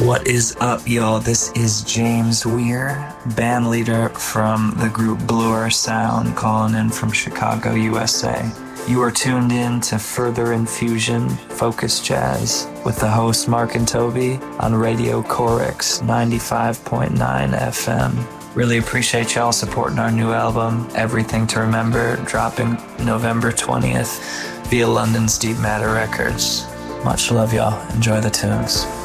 What is up, y'all? This is James Weir, band leader from the group Bluer Sound, calling in from Chicago, USA. You are tuned in to Further Infusion Focus Jazz with the host Mark and Toby on Radio Corix 95.9 FM. Really appreciate y'all supporting our new album, Everything to Remember, dropping November 20th via London's Deep Matter Records. Much love, y'all. Enjoy the tunes.